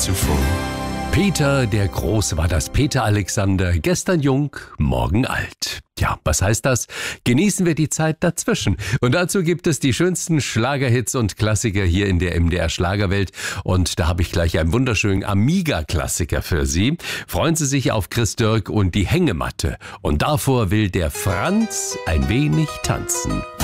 zuvor. Peter der Große war das, Peter Alexander, gestern jung, morgen alt. Ja, was heißt das? Genießen wir die Zeit dazwischen. Und dazu gibt es die schönsten Schlagerhits und Klassiker hier in der MDR Schlagerwelt. Und da habe ich gleich einen wunderschönen Amiga-Klassiker für Sie. Freuen Sie sich auf Chris Dirk und die Hängematte. Und davor will der Franz ein wenig tanzen.